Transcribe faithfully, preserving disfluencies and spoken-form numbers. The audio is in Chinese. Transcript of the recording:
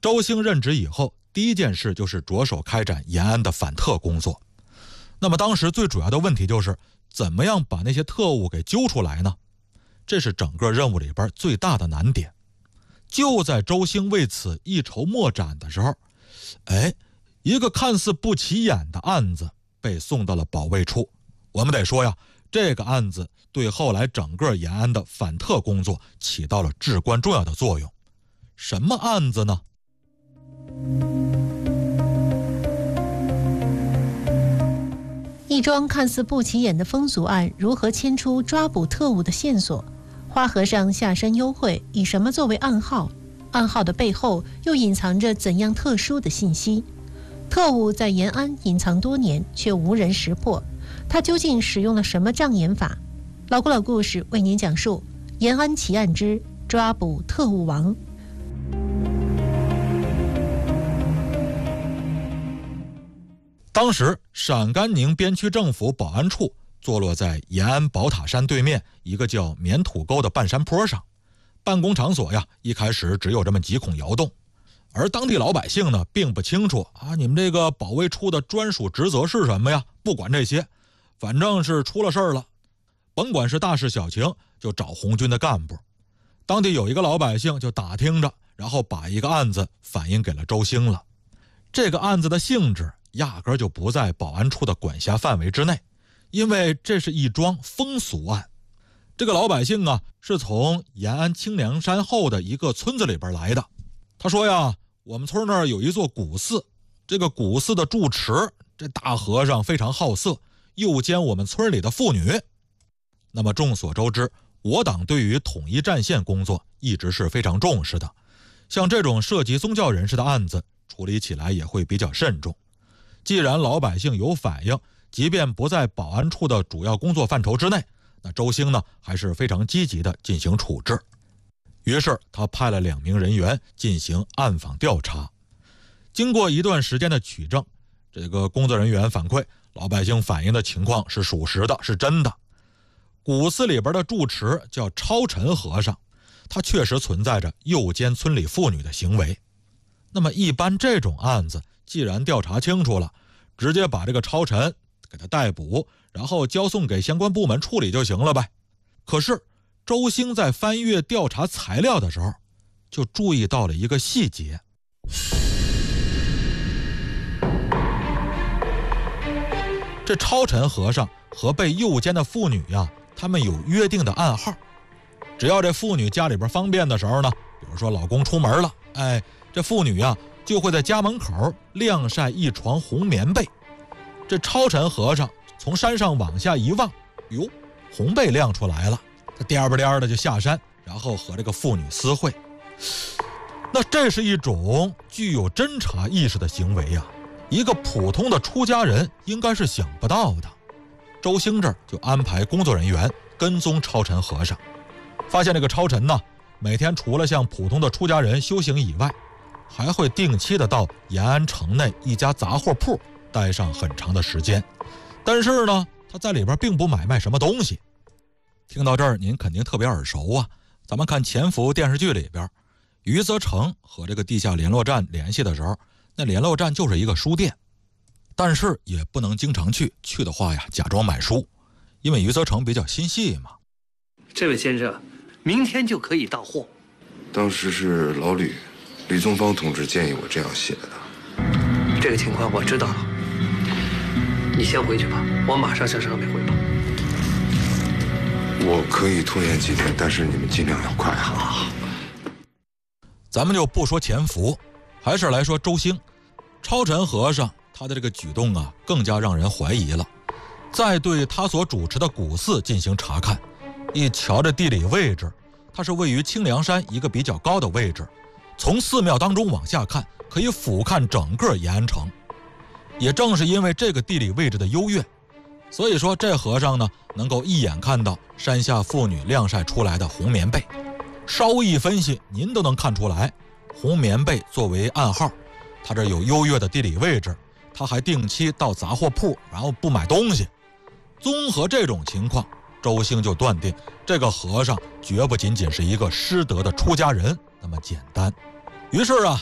周兴任职以后，第一件事就是着手开展延安的反特工作。那么当时最主要的问题就是怎么样把那些特务给揪出来呢？这是整个任务里边最大的难点。就在周兴为此一筹莫展的时候，哎，一个看似不起眼的案子被送到了保卫处。我们得说呀，这个案子对后来整个延安的反特工作起到了至关重要的作用。什么案子呢？ 一桩看似不起眼的风俗案如何牵出抓捕特务的线索？花和尚下山幽会以什么作为暗号？暗号的背后又隐藏着怎样特殊的信息？特务在延安隐藏多年，却无人识破，他究竟使用了什么障眼法？老古老故事为您讲述延安奇案之抓捕特务王。 当时陕甘宁边区政府保安处坐落在延安宝塔山对面一个叫棉土沟的半山坡上，办公场所呀，一开始只有这么几孔窑洞，而当地老百姓呢，并不清楚啊，你们这个保卫处的专属职责是什么呀？不管这些，反正是出了事儿了，甭管是大事小情，就找红军的干部。当地有一个老百姓就打听着，然后把一个案子反映给了周兴了。这个案子的性质压根就不在保安处的管辖范围之内，因为这是一桩风俗案。这个老百姓啊，是从延安清凉山后的一个村子里边来的。他说呀，我们村那儿有一座古寺，这个古寺的住持，这大和尚非常好色，诱奸我们村里的妇女。那么众所周知，我党对于统一战线工作一直是非常重视的，像这种涉及宗教人士的案子，处理起来也会比较慎重。既然老百姓有反映，即便不在保安处的主要工作范畴之内，那周兴呢还是非常积极的进行处置。于是他派了两名人员进行暗访调查。经过一段时间的取证，这个工作人员反馈，老百姓反映的情况是属实的，是真的。古寺里边的住持叫超尘和尚，他确实存在着诱奸村里妇女的行为。那么一般这种案子，既然调查清楚了，直接把这个超尘给他逮捕，然后交送给相关部门处理就行了呗。可是周兴在翻阅调查材料的时候，就注意到了一个细节。这超尘和尚和被诱奸的妇女呀、啊，他们有约定的暗号。只要这妇女家里边方便的时候呢，比如说老公出门了，哎，这妇女呀、啊、就会在家门口晾晒一床红棉被。这超尘和尚从山上往下一望，哟，红被晾出来了，他颠吧颠的就下山，然后和这个妇女私会。那这是一种具有侦查意识的行为呀、啊，一个普通的出家人应该是想不到的。周兴这儿就安排工作人员跟踪超尘和尚，发现这个超尘呢，每天除了像普通的出家人修行以外，还会定期的到延安城内一家杂货铺待上很长的时间。但是呢，他在里边并不买卖什么东西。听到这儿您肯定特别耳熟啊，咱们看潜伏电视剧里边，余则成和这个地下联络站联系的时候，那联络站就是一个书店，但是也不能经常去，去的话呀假装买书，因为余则成比较心细嘛。 这位先生明天就可以到货。 当时是老吕吕宗芳同志建议我这样写的。 这个情况我知道了，你先回去吧，我马上向上面汇报。 我可以拖延几天，但是你们尽量要快。好， 咱们就不说潜伏，还是来说周兴。超尘和尚他的这个举动啊，更加让人怀疑了。再对他所主持的古寺进行查看，一瞧这地理位置，它是位于清凉山一个比较高的位置，从寺庙当中往下看，可以俯瞰整个延安城。也正是因为这个地理位置的优越，所以说这和尚呢，能够一眼看到山下妇女晾晒出来的红棉被。稍微一分析，您都能看出来，红棉被作为暗号，他这有优越的地理位置，他还定期到杂货铺，然后不买东西。综合这种情况，周兴就断定这个和尚绝不仅仅是一个失德的出家人那么简单。于是啊，